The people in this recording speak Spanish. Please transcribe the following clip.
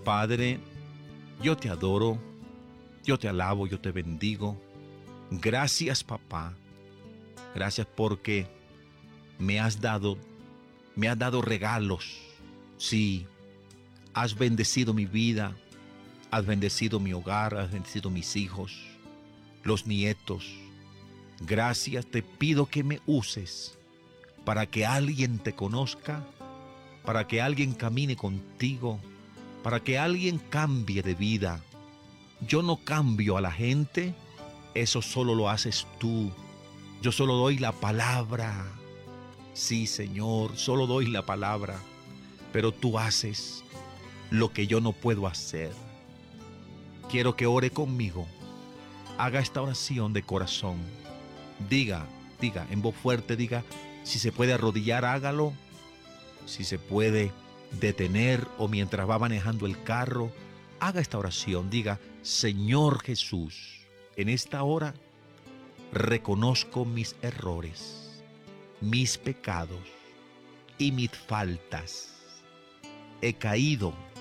Padre, yo te adoro, yo te alabo, yo te bendigo. Gracias, papá. Gracias porque me has dado regalos. Sí, has bendecido mi vida, has bendecido mi hogar, has bendecido mis hijos, los nietos. Gracias, te pido que me uses para que alguien te conozca, para que alguien camine contigo, para que alguien cambie de vida. Yo no cambio a la gente, eso solo lo haces tú. Yo solo doy la palabra. Sí, Señor, solo doy la palabra, pero tú haces lo que yo no puedo hacer. Quiero que ore conmigo. Haga esta oración de corazón. Diga, en voz fuerte, diga, si se puede arrodillar, hágalo. Si se puede detener o mientras va manejando el carro, haga esta oración. Diga, Señor Jesús, en esta hora reconozco mis errores, mis pecados y mis faltas. He caído